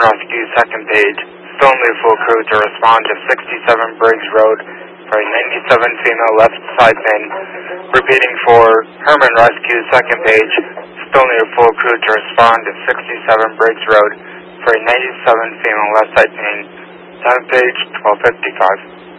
Rescue, second page. Still need full crew to respond to 67 Briggs Road for a 97 female left side pain. Repeating for Herman Rescue, second page. Still need full crew to respond to 67 Briggs Road for a 97 female left side pain. Second page, 1255.